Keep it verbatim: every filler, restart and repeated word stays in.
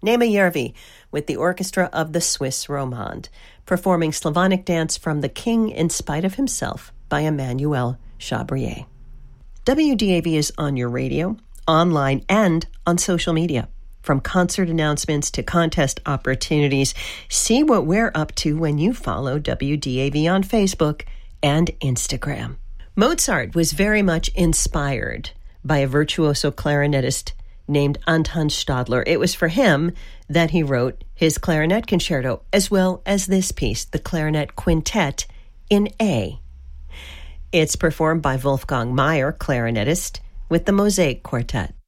Nema Järvi with the orchestra of the Swiss Romande, performing Slavonic dance from The King in Spite of Himself by Emmanuel Chabrier. W D A V is on your radio, online, and on social media. From concert announcements to contest opportunities, see what we're up to when you follow W D A V on Facebook and Instagram. Mozart was very much inspired by a virtuoso clarinetist named Anton Stadler. It was for him that he wrote his clarinet concerto, as well as this piece, the Clarinet Quintet in A. It's performed by Wolfgang Mayer, clarinetist, with the Mosaic Quartet.